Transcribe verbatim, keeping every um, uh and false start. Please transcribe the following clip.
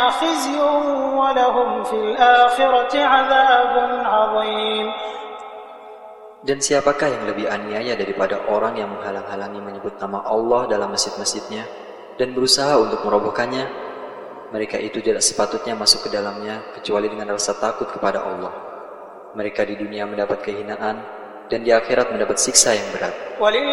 خزي ولهم في الآخرة عذاب عظيم. Dan siapakah yang lebih aniaya daripada orang yang menghalang-halangi menyebut nama Allah dalam masjid-masjidnya dan berusaha untuk merobohkannya? Mereka itu tidak sepatutnya masuk ke dalamnya kecuali dengan rasa takut kepada Allah. Mereka di dunia mendapat kehinaan dan di akhirat mendapat siksa yang berat.